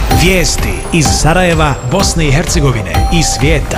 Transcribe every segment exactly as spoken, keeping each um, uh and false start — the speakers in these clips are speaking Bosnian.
Vijesti iz Sarajeva, Bosne i Hercegovine i svijeta.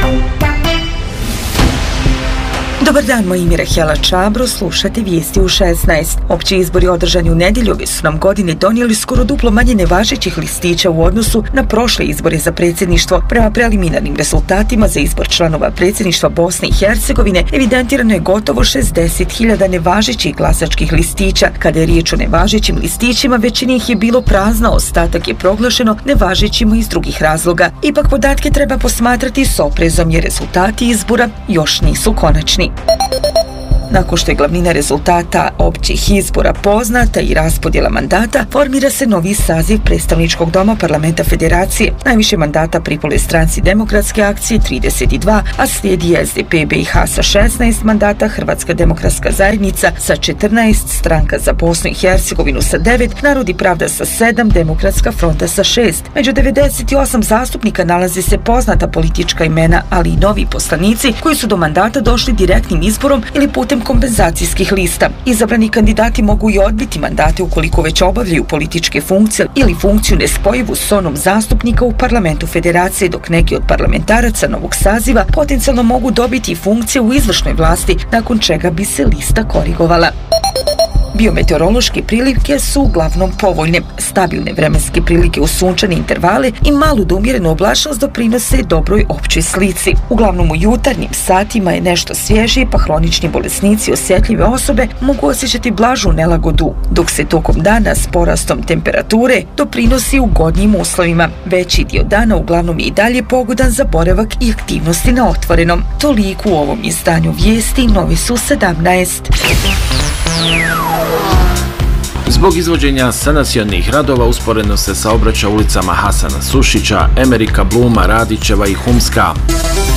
Dobar dan, moje ime je Rahela Čabro, slušate vijesti u šesnaest. Opći izbori održani u nedjelju ove su nam godine donijeli skoro duplo manje nevažećih listića u odnosu na prošle izbore za predsjedništvo. Prema preliminarnim rezultatima za izbor članova predsjedništva Bosne i Hercegovine evidentirano je gotovo šezdeset hiljada nevažećih glasačkih listića. Kada je riječ o nevažećim listićima, većina ih je bilo prazna, ostatak je proglašeno nevažećima iz drugih razloga. Ipak podatke treba posmatrati s oprezom jer rezultati izbora još nisu konačni. Nakon što je glavnina rezultata općih izbora poznata i raspodjela mandata, formira se novi saziv predstavničkog doma parlamenta federacije. Najviše mandata pripalo je stranci Demokratske akcije trideset dva, a slijedi S D P B i H sa šesnaest mandata, Hrvatska demokratska zajednica sa četrnaest, Stranka za Bosnu i Hercegovinu sa devet, Narod i pravda sa sedam, Demokratska fronta sa šest. Među devedeset osam zastupnika nalaze se poznata politička imena, ali i novi poslanici koji su do mandata došli direktnim izborom ili putem kompenzacijskih lista. Izabrani kandidati mogu i odbiti mandate ukoliko već obavljaju političke funkcije ili funkciju nespojivu s onom zastupnika u parlamentu federacije, dok neki od parlamentaraca novog saziva potencijalno mogu dobiti funkcije u izvršnoj vlasti, nakon čega bi se lista korigovala. Biometeorološke prilike su uglavnom povoljne. Stabilne vremenske prilike u sunčane intervale i malu do umjerenu oblačnost doprinose dobroj općoj slici. Uglavnom u jutarnjim satima je nešto svježije, pa hronični bolesnici i osjetljive osobe mogu osjećati blažu nelagodu, dok se tokom dana s porastom temperature doprinosi ugodnijim uslovima. Veći dio dana uglavnom je i dalje pogodan za boravak i aktivnosti na otvorenom. Toliko u ovom izdanju vijesti, novi su sedamnaest. Zbog izvođenja sanacionih radova usporeno se saobraća ulicama Hasana Sušića, Emerika Bluma, Radićeva i Humska.